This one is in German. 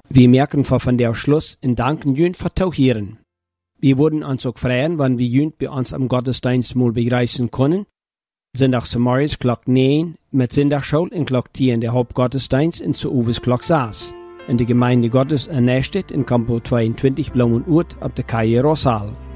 Wir merken von der Schluss und danken Jünd für Tauchieren. Wir würden uns auch freuen, wenn wir Jünd bei uns am Gottesdienst mal begrüßen können. Sonntags morgens Glock 9 mit Sonntagsschule und Glock 10 der Hauptgottesdienst in zu Uwes Glock 6. In der Gemeinde Gottes in Nästedt in Kampo 22 Blaumenurt auf der Kaie Rosal.